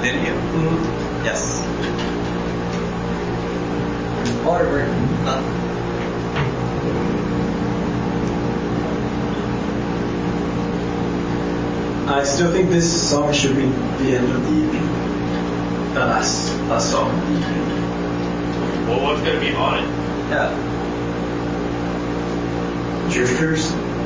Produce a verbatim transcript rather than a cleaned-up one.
continue. Mm-hmm. Yes. Waterwork. I still think this song should be the end of the E P. The last, last song of the E P. Well, what's going to be on it? Yeah. Drifters.